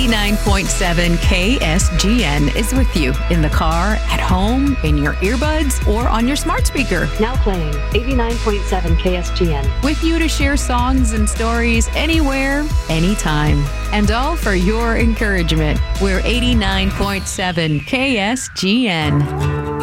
89.7 KSGN is with you in the car, at home, in your earbuds, or on your smart speaker. Now playing 89.7 KSGN. With you to share songs and stories anywhere, anytime. And all for your encouragement. We're 89.7 KSGN.